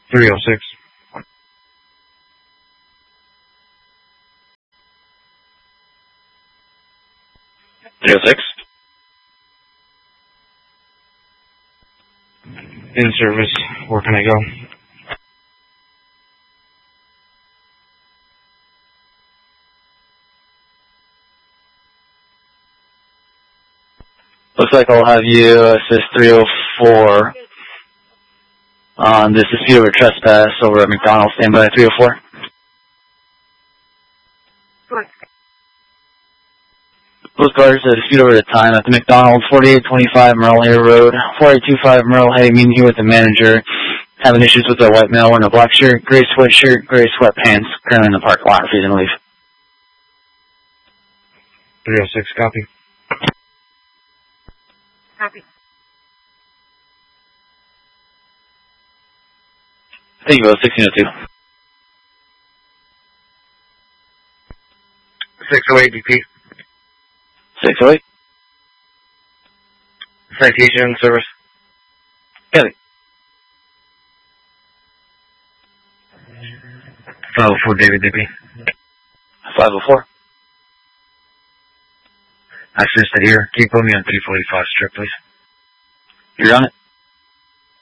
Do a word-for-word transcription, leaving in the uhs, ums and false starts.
three oh six. three oh six. In service. Where can I go? Looks like I'll have you assist three oh four on this dispute over trespass over at McDonald's. Stand by three oh four. Those cars uh, dispute over the time at the McDonald's, forty-eight twenty-five Merle Air Road, forty-eight twenty-five Merle. Hey, meeting here with the manager. Having issues with a white male wearing a black shirt, gray sweatshirt, gray sweatpants. Currently in the parking lot, refusing to leave. three oh six, copy. Copy. Thank you, sixteen oh two. six oh eight D P. six oh eight. Citation service. Kelly. five oh four David D P. five oh four. I assisted here. Can you put me on three forty-five strip, please? You're on it.